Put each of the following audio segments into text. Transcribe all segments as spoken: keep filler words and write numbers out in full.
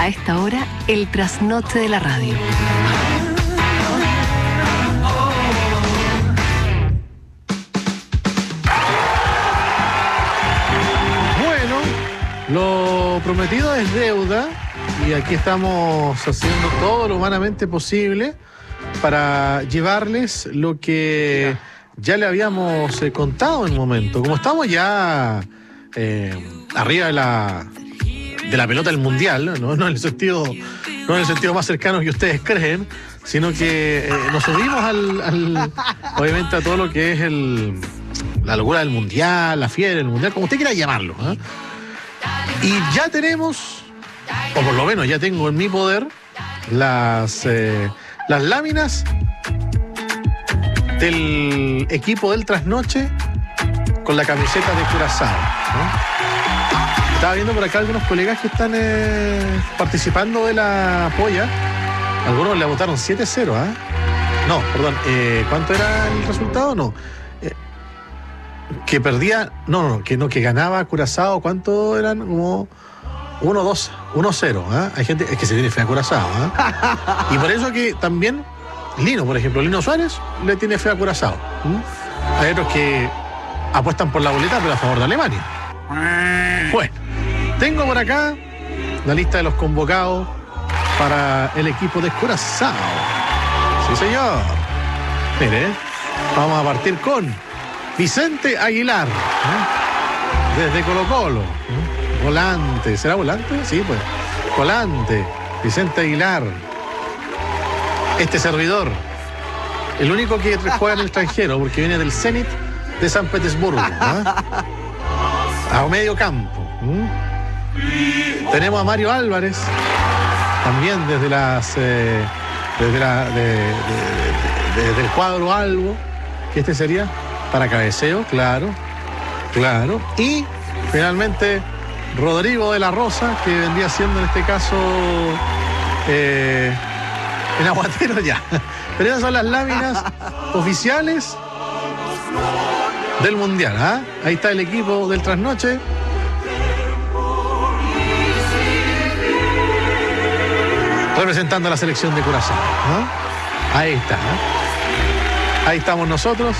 A esta hora, el trasnoche de la radio. Bueno, lo prometido es deuda y aquí estamos haciendo todo lo humanamente posible para llevarles lo que ya le habíamos eh, contado en un momento. Como estamos ya eh, arriba de la, de la pelota del mundial, ¿no? No en el sentido, no en el sentido más cercano que ustedes creen, sino que eh, nos subimos al, al, obviamente a todo lo que es el, la locura del mundial, la fiebre del mundial, como usted quiera llamarlo, ¿eh? Y ya tenemos, o por lo menos ya tengo en mi poder, las, eh, las láminas del equipo del trasnoche con la camiseta de Curazao, ¿no? Estaba viendo por acá algunos colegas que están eh, participando de la polla. Algunos le votaron siete cero, ¿ah? ¿eh? No, perdón, eh, ¿cuánto era el resultado? No. Eh, que perdía, no, no, que no, que ganaba Curazao, ¿cuánto eran? Como uno dos, uno cero, ¿eh? Hay gente, es que se tiene fe a Curazao, ¿eh? Y por eso que también Lino, por ejemplo, Lino Suárez le tiene fe a Curazao. ¿Mm? Hay otros que apuestan por la boleta, pero a favor de Alemania. Bueno, tengo por acá la lista de los convocados para el equipo de Curazao. Sí, señor. Mire, vamos a partir con Vicente Aguilar, ¿eh? Desde Colo Colo, ¿eh? Volante, ¿será volante? Sí, pues. Volante, Vicente Aguilar. Este servidor, el único que juega en el extranjero, porque viene del Zenit de San Petersburgo, ¿eh? A medio campo. ¿Mm? Tenemos a Mario Álvarez, también desde las eh, desde la de, de, de, de, desde el cuadro algo, que este sería para cabeceo, claro, claro. Y finalmente Rodrigo de la Rosa, que vendría siendo en este caso eh, en aguatero ya. Pero esas son las láminas oficiales del mundial, ¿ah? ¿eh? Ahí está el equipo del trasnoche. Representando a la selección de Curazao, ¿no? Ahí está, ¿eh? Ahí estamos nosotros.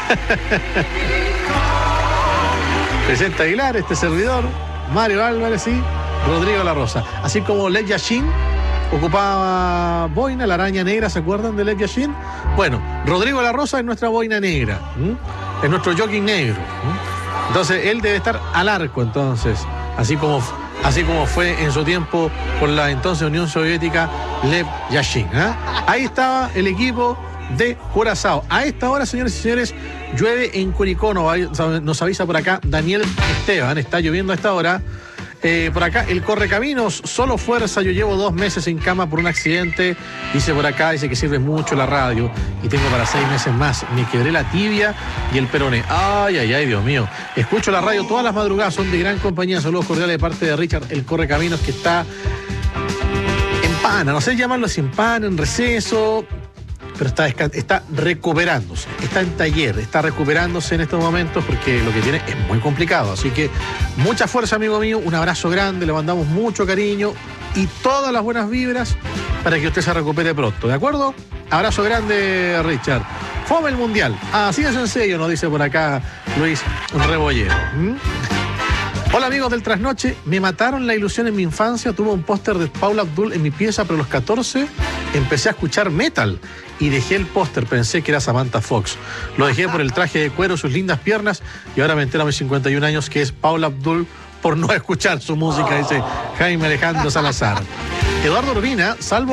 Vicente Aguilar, este servidor, Mario Álvarez y Rodrigo de la Rosa. Así como Lev Yashin ocupaba boina, la araña negra, ¿se acuerdan de Lev Yashin? Bueno, Rodrigo de la Rosa es nuestra boina negra, ¿m? Es nuestro jogging negro, ¿m? Entonces él debe estar al arco, entonces, así como, así como fue en su tiempo con la entonces Unión Soviética Lev Yashin, ¿eh? Ahí estaba el equipo de Curazao. A esta hora, señores y señores, llueve en Curicó, nos avisa por acá Daniel Esteban, está lloviendo a esta hora. Eh, por acá, el Correcaminos, solo fuerza, yo llevo dos meses en cama por un accidente, dice por acá, dice que sirve mucho la radio y tengo para seis meses más, me quebré la tibia y el peroné, ay, ay, ay, Dios mío, escucho la radio todas las madrugadas, son de gran compañía, saludos cordiales de parte de Richard, el Correcaminos, que está en pana, no sé llamarlo así, en pana, en receso, pero está, está recuperándose, está en taller, está recuperándose en estos momentos porque lo que tiene es muy complicado. Así que mucha fuerza, amigo mío, un abrazo grande, le mandamos mucho cariño y todas las buenas vibras para que usted se recupere pronto, ¿de acuerdo? Abrazo grande, Richard. Fome el mundial, así de sencillo, nos dice por acá Luis Rebollero. ¿Mm? Hola amigos del trasnoche, me mataron la ilusión en mi infancia, tuve un póster de Paula Abdul en mi pieza, pero a los catorce empecé a escuchar metal y dejé el póster, pensé que era Samantha Fox. Lo dejé por el traje de cuero, sus lindas piernas y ahora me entero a mis cincuenta y un años que es Paula Abdul por no escuchar su música, dice Jaime Alejandro Salazar. Eduardo Urbina, salvo